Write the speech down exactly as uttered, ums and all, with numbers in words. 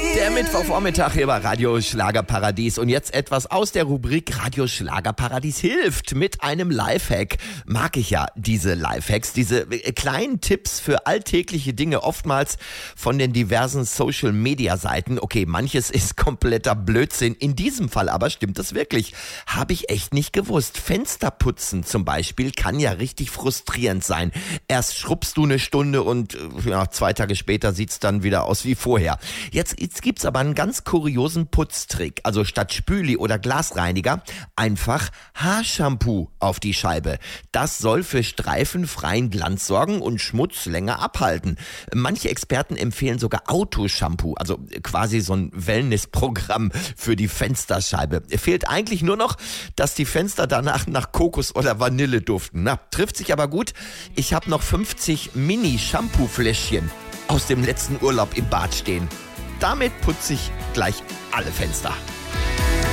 Der Mittwochvormittag hier bei Radio Schlagerparadies. Und jetzt etwas aus der Rubrik Radio Schlagerparadies hilft mit einem Lifehack. Mag ich ja diese Lifehacks, diese kleinen Tipps für alltägliche Dinge, oftmals von den diversen Social-Media-Seiten. Okay, manches ist kompletter Blödsinn. In diesem Fall aber stimmt das wirklich. Habe ich echt nicht gewusst. Fensterputzen zum Beispiel kann ja richtig frustrierend sein. Erst schrubbst du eine Stunde und ja, zwei Tage später sieht's dann wieder aus wie vorher. Jetzt, jetzt gibt's aber einen ganz kuriosen Putztrick. Also statt Spüli oder Glasreiniger einfach Haarshampoo auf die Scheibe. Das soll für streifenfreien Glanz sorgen und Schmutz länger abhalten. Manche Experten empfehlen sogar Autoshampoo, also quasi so ein Wellnessprogramm für die Fensterscheibe. Fehlt eigentlich nur noch, dass die Fenster danach nach Kokos oder Vanille duften. Na, trifft sich aber gut. Ich habe noch fünfzig Mini-Shampoo-Fläschchen aus dem letzten Urlaub im Bad stehen. Damit putze ich gleich alle Fenster.